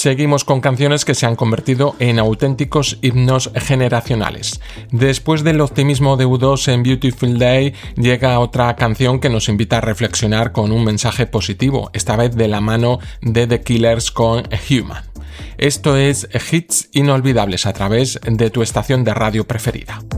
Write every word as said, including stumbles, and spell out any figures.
Seguimos con canciones que se han convertido en auténticos himnos generacionales. Después del optimismo de U dos en Beautiful Day, llega otra canción que nos invita a reflexionar con un mensaje positivo, esta vez de la mano de The Killers con Human. Esto es Hits Inolvidables a través de tu estación de radio preferida.